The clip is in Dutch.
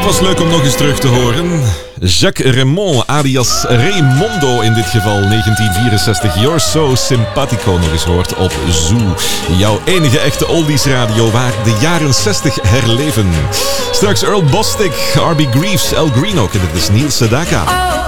was leuk om nog eens terug te horen. Jacques Raymond, alias Raymondo in dit geval, 1964. You're So Simpatico nog eens hoort op Zoo. Jouw enige echte oldies radio waar de jaren 60 herleven. Straks Earl Bostic, R.B. Greaves, El Greenock en dit is Neil Sedaka.